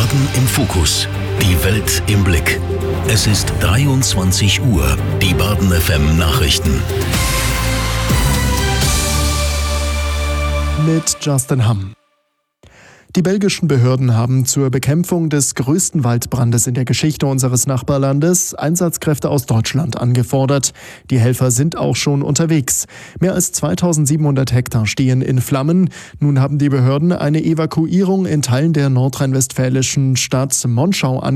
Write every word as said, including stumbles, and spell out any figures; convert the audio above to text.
Baden im Fokus. Die Welt im Blick. Es ist dreiundzwanzig Uhr. Die Baden F M Nachrichten. Mit Justin Hamm. Die belgischen Behörden haben zur Bekämpfung des größten Waldbrandes in der Geschichte unseres Nachbarlandes Einsatzkräfte aus Deutschland angefordert. Die Helfer sind auch schon unterwegs. Mehr als zweitausendsiebenhundert Hektar stehen in Flammen. Nun haben die Behörden eine Evakuierung in Teilen der nordrhein-westfälischen Stadt Monschau